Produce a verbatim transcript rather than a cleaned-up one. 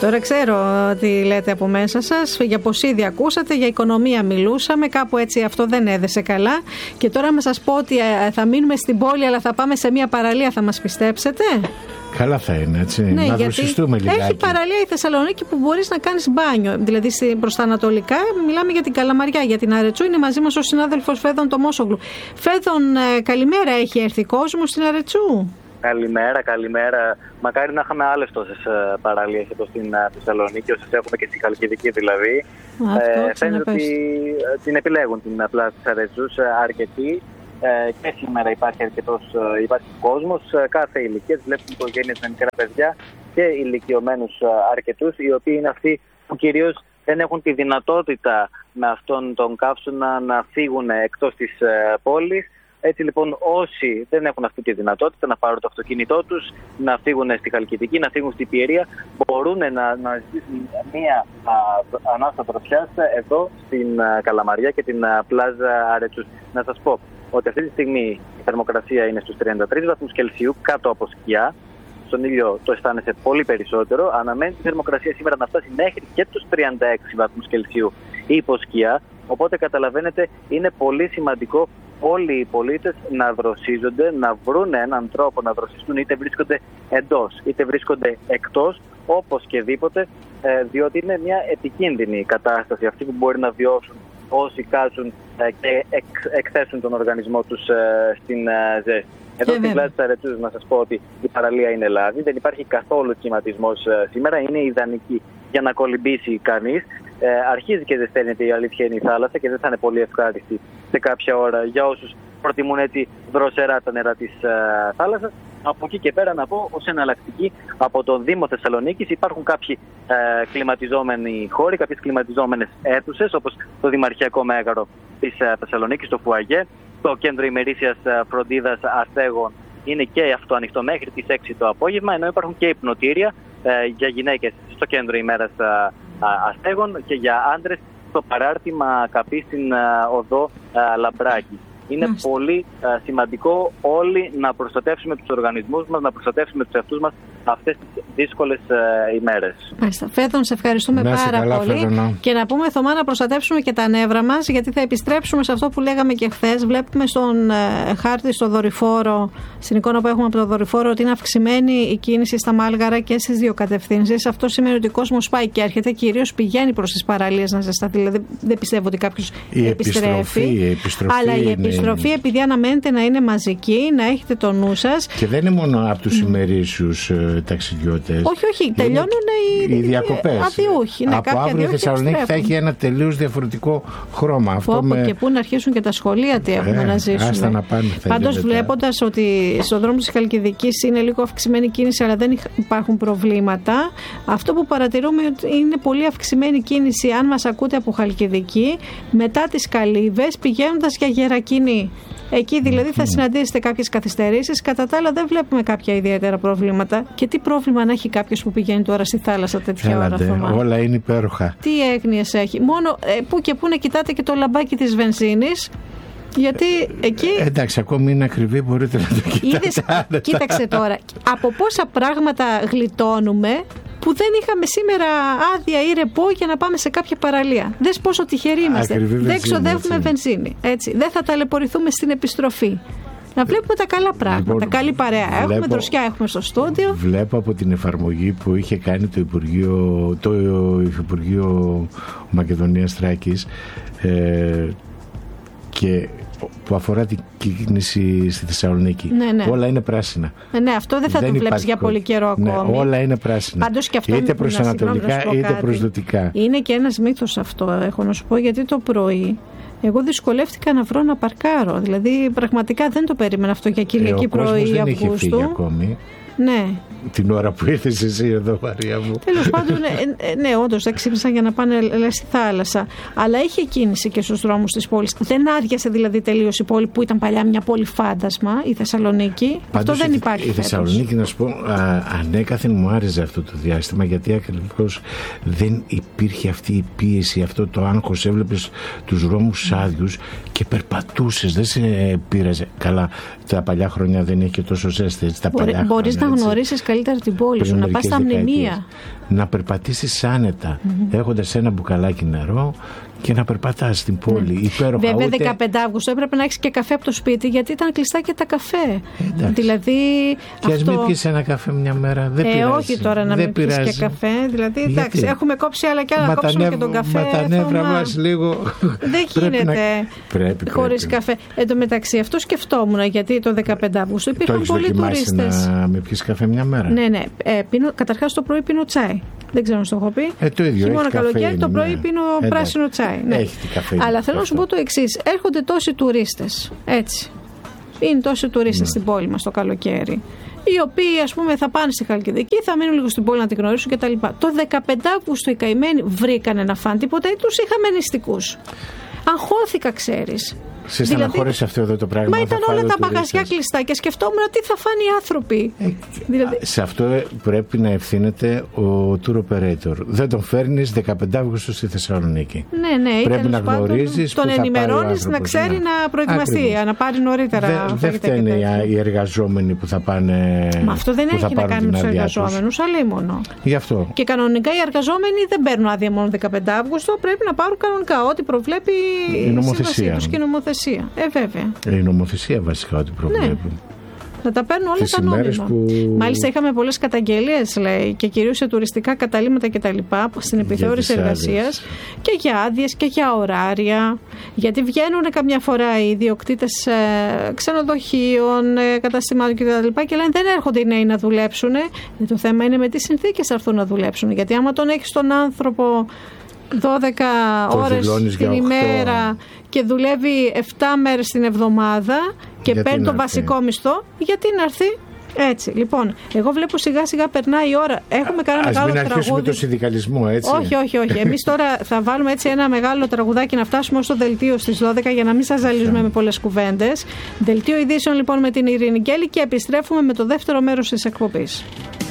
Τώρα ξέρω τι λέτε από μέσα σας, για ποσίδι ακούσατε, για οικονομία μιλούσαμε, κάπου έτσι αυτό δεν έδεσε καλά. Και τώρα να σας πω ότι θα μείνουμε στην πόλη, αλλά θα πάμε σε μια παραλία, θα μας πιστέψετε? Καλά θα είναι, έτσι. Ναι, να δροσιστούμε λιγάκι. Έχει παραλία η Θεσσαλονίκη που μπορείς να κάνεις μπάνιο. Δηλαδή προς τα ανατολικά, μιλάμε για την Καλαμαριά, για την Αρετσού. Είναι μαζί μας ο συνάδελφος Φέδων Τομόσογλου. Φέδων, καλημέρα, έχει έρθει κόσμο στην Αρετσού? Καλημέρα, καλημέρα. Μακάρι να είχαμε άλλες τόσες παραλίες εδώ στην Θεσσαλονίκη, όσες έχουμε και στη Χαλκιδική δηλαδή. Αυτό, ε, φαίνεται ότι την επιλέγουν την πλάζα της Αρετσούς αρκετοί. Ε, και σήμερα υπάρχει αρκετός υπάρχει κόσμος, κάθε ηλικία. Βλέπουμε οικογένειες με μικρά παιδιά και ηλικιωμένους αρκετούς, οι οποίοι είναι αυτοί που κυρίως δεν έχουν τη δυνατότητα με αυτόν τον καύσωνα να φύγουν εκτός της πόλης. Έτσι λοιπόν, όσοι δεν έχουν αυτή τη δυνατότητα να πάρουν το αυτοκίνητό τους, να φύγουν στη Χαλκιδική, να φύγουν στην Πιερία, μπορούν να, να ζητήσουν μία ανάσα δροσιάς εδώ στην α, Καλαμαριά και την α, πλάζα Αρετσούς. Να σας πω ότι αυτή τη στιγμή η θερμοκρασία είναι στους τριάντα τρεις βαθμούς Κελσίου κάτω από σκιά. Στον ήλιο το αισθάνεσαι πολύ περισσότερο. Αναμένει τη θερμοκρασία σήμερα να φτάσει μέχρι και τους τριάντα έξι βαθμούς Κελσίου υπό σκιά. Οπότε καταλαβαίνετε, είναι πολύ σημαντικό όλοι οι πολίτες να δροσίζονται, να βρουν έναν τρόπο να δροσιστούν, είτε βρίσκονται εντός είτε βρίσκονται εκτός, όπως και δίποτε, διότι είναι μια επικίνδυνη κατάσταση αυτή που μπορεί να βιώσουν όσοι κάτσουν και εκθέσουν τον οργανισμό τους στην ζέστη. Εδώ στην πλάζα της Αρετσούς να σας πω ότι η παραλία είναι λάδι, δεν υπάρχει καθόλου κυματισμός σήμερα, είναι ιδανική για να κολυμπήσει κανείς. Ε, αρχίζει και ζεσταίνεται, η αλήθεια είναι η θάλασσα και δεν θα είναι πολύ ευχάριστη σε κάποια ώρα για όσους προτιμούν έτσι δροσερά τα νερά της ε, θάλασσας. Από εκεί και πέρα να πω ως εναλλακτική από τον Δήμο Θεσσαλονίκης υπάρχουν κάποιοι ε, κλιματιζόμενοι χώροι, κάποιες κλιματιζόμενες αίθουσες όπως το Δημαρχιακό Μέγαρο της ε, Θεσσαλονίκης, το Φουαγέ, το Κέντρο Ημερήσιας ε, Φροντίδας Αστέγων είναι και αυτό ανοιχτό μέχρι τις έξι το απόγευμα, ενώ υπάρχουν και υπνοτήρια ε, για γυναίκες στο Κέντρο ημέρας ε, Αστέγων και για άντρες στο παράρτημα Καπή στην οδό Λαμπράκη. Είναι Μάλιστα. πολύ α, σημαντικό όλοι να προστατεύσουμε τους οργανισμούς μας, να προστατεύσουμε τους εαυτούς μας αυτές τις δύσκολες α, ημέρες. Μάλιστα. Φέδων, σε ευχαριστούμε να πάρα καλά, πολύ. Φέδωνα. Και να πούμε, Θωμά, να προστατεύσουμε και τα νεύρα μας, γιατί θα επιστρέψουμε σε αυτό που λέγαμε και χθες. Βλέπουμε στον ε, χάρτη, στο δορυφόρο, στην εικόνα που έχουμε από το δορυφόρο, ότι είναι αυξημένη η κίνηση στα Μάλγαρα και στις δύο κατευθύνσεις. Αυτό σημαίνει ότι ο κόσμος πάει και έρχεται, κυρίως πηγαίνει προς τις παραλίες να ζεσταθεί. Δηλαδή, δεν πιστεύω ότι κάποιος η επιστρέφει. Επιστροφή, η επιστροφή αλλά η επιστροφή, επειδή αναμένεται να είναι μαζική, να έχετε το νου σας. Και δεν είναι μόνο από τους ημερήσιους ε, ταξιδιώτες. Όχι, όχι. Τελειώνουν οι, οι διακοπές. Αδιούχοι. Ναι, από αύριο η Θεσσαλονίκη θα έχει ένα τελείως διαφορετικό χρώμα. Αυτό Όπου με... και πού να αρχίσουν και τα σχολεία, τι έχουμε ε, να ζήσουμε. Πάντως, βλέποντας ότι στον δρόμο της Χαλκιδικής είναι λίγο αυξημένη κίνηση, αλλά δεν υπάρχουν προβλήματα, αυτό που παρατηρούμε είναι πολύ αυξημένη κίνηση, αν μας ακούτε από Χαλκιδική, μετά τις Καλύβες, πηγαίνοντας για Γερακινή. Εκεί δηλαδή θα συναντήσετε κάποιες καθυστερήσεις. Κατά τα άλλα δεν βλέπουμε κάποια ιδιαίτερα προβλήματα. Και τι πρόβλημα να έχει κάποιος που πηγαίνει τώρα στη θάλασσα τέτοια Έλατε, ώρα, Θωμά? όλα είναι υπέροχα. Τι έγνοιες έχει? Μόνο ε, που και που να κοιτάτε και το λαμπάκι της βενζίνης. Γιατί εκεί. Ε, εντάξει, ακόμη είναι ακριβή, μπορείτε να το κοιτάτε. Είδες, κοίταξε τώρα. Από πόσα πράγματα γλιτώνουμε που δεν είχαμε σήμερα άδεια ή ρεπό για να πάμε σε κάποια παραλία. Δες πόσο τυχεροί είμαστε. Ακριβή δεν ξοδεύουμε έτσι. βενζίνη. Έτσι. Δεν θα ταλαιπωρηθούμε στην επιστροφή. Να βλέπουμε τα καλά πράγματα. Λοιπόν, καλή παρέα. Βλέπω, έχουμε δροσιά, έχουμε στο στούντιο. Βλέπω από την εφαρμογή που είχε κάνει το Υπουργείο, το Υφυπουργείο Μακεδονίας Θράκης ε, και που αφορά την κίνηση στη Θεσσαλονίκη. Ναι, ναι. Όλα είναι πράσινα. Ε, ναι, αυτό δεν θα δεν το βλέπεις για πολύ καιρό ακόμη. Ναι, όλα είναι πράσινα. Πάντως και αυτό, είτε προς ανατολικά είτε προς δυτικά. Είναι και ένας μύθος αυτό, έχω να σου πω, γιατί το πρωί εγώ δυσκολεύτηκα να βρω να παρκάρω. Δηλαδή πραγματικά δεν το περίμενα αυτό για Κυριακή ε, πρωί Αυγούστου. Δεν είχε φύγει ακόμη. Ναι. Την ώρα που ήρθες εσύ εδώ, Μαρία μου. Τέλος πάντων, ναι, ναι, όντως δεν ξύπνησαν για να πάνε στη θάλασσα. Αλλά είχε κίνηση και στους δρόμους της πόλης. Δεν άδειασε δηλαδή τελείως η πόλη που ήταν παλιά μια πόλη φάντασμα, η Θεσσαλονίκη. Πάντως, αυτό δεν υπάρχει. Η Θεσσαλονίκη, να σου πω, α, ανέκαθεν μου άρεσε αυτό το διάστημα, γιατί ακριβώς δεν υπήρχε αυτή η πίεση, αυτό το άγχος. Έβλεπες τους δρόμους άδειους και περπατούσες, δεν σε πείραζε. Καλά, τα παλιά χρόνια δεν είχε τόσο ζέστη. Μπορεί, μπορείς να γνωρίσεις καλύτερα την πόλη σου, να πας στα μνημεία. Να περπατήσεις άνετα, mm-hmm. έχοντας ένα μπουκαλάκι νερό και να περπατάς στην πόλη. Ναι. Υπέροχα. Βέβαια, ούτε... δεκαπέντε Αυγούστου έπρεπε να έχεις και καφέ από το σπίτι, γιατί ήταν κλειστά και τα καφέ. Εντάξει. Δηλαδή. Και αυτό... ας μην πιεις ένα καφέ μια μέρα. Δεν ε, πειράζει. Όχι τώρα να μην πιεις και καφέ. Δηλαδή, εντάξει, γιατί? Έχουμε κόψει άλλα και άλλα. Να κόψουμε και τον καφέ. Μα τα νεύρα μας λίγο. Δεν γίνεται πρέπει, χωρίς καφέ. Εν τω μεταξύ, αυτό σκεφτόμουν, γιατί το δεκαπέντε Αυγούστου υπήρχαν πολλοί τουρίστες. Να με πιεις καφέ μια μέρα. Ναι, ναι. Ε, καταρχάς το πρωί πίνω τσάι. Δεν ξέρω αν το έχω πει. Ε, το ίδιο. Χειμώνα καλοκαίρι το πρωί ναι. πίνω ε, πράσινο τσάι. Ναι. Έχει την καφέ. Αλλά θέλω να σου πω το εξής. Έρχονται τόσοι τουρίστες. Έτσι. Είναι τόσοι τουρίστες ναι. στην πόλη μας το καλοκαίρι. Οι οποίοι, ας πούμε, θα πάνε στη Χαλκιδική, θα μείνουν λίγο στην πόλη να την γνωρίσουν κτλ. Το δεκαπέντε Αυγούστου οι καημένοι βρήκανε να φάνε τίποτα ή τους είχαμε νηστικούς. Αγχώθηκα, ξέρεις. Σε στεναχώρησε δηλαδή, αυτό εδώ το πράγμα. Μα ήταν όλα τα μαγαζιά κλειστά και σκεφτόμουν τι θα φάνε οι άνθρωποι. Ε, δηλαδή... Σε αυτό πρέπει να ευθύνεται ο tour operator. Δεν τον φέρνεις δεκαπέντε Αυγούστου στη Θεσσαλονίκη. Ναι, ναι. Πρέπει να γνωρίζεις. Τον ενημερώνεις να ξέρει ναι. να προετοιμαστεί, Ακριβώς. να πάρει νωρίτερα. Δεν δε φταίνε οι εργαζόμενοι που θα πάνε. Μα αυτό δεν έχει να κάνει με τους εργαζόμενους, αλίμονο. Γι' αυτό. Και κανονικά οι εργαζόμενοι δεν παίρνουν άδεια μόνο δεκαπέντε Αυγούστου, πρέπει να πάρουν κανονικά ό,τι προβλέπει η νομοθεσία. Ε, βέβαια. Η νομοθεσία βασικά ό,τι προβλέπει. Ναι. Να τα παίρνουν όλα τα νόμιμα. Που... Μάλιστα είχαμε πολλές καταγγελίες, λέει, και κυρίως σε τουριστικά καταλύματα κτλ. Στην επιθεώρηση εργασίας και για άδειες και για ωράρια. Γιατί βγαίνουν καμιά φορά οι ιδιοκτήτες ε, ξενοδοχείων, ε, καταστημάτων κτλ. Και λένε δεν έρχονται οι νέοι να δουλέψουν. Το θέμα είναι με τι συνθήκες θα έρθουν να δουλέψουν. Γιατί άμα τον έχεις τον άνθρωπο δώδεκα ώρες την ημέρα και δουλεύει επτά μέρες την εβδομάδα και γιατί παίρνει το βασικό μισθό, γιατί να έρθει. Έτσι, λοιπόν, εγώ βλέπω σιγά σιγά περνάει η ώρα. Έχουμε κάνει ένα μεγάλο τραγούδι. Ας μην αρχίσουμε το συνδικαλισμό, έτσι. Όχι, όχι, όχι. Εμείς τώρα θα βάλουμε έτσι ένα μεγάλο τραγουδάκι να φτάσουμε ως το δελτίο στις δώδεκα για να μην σας ζαλίζουμε με πολλές κουβέντες. Δελτίο ειδήσεων λοιπόν με την Ειρήνη Γκέλη και επιστρέφουμε με το δεύτερο μέρος της εκπομπής.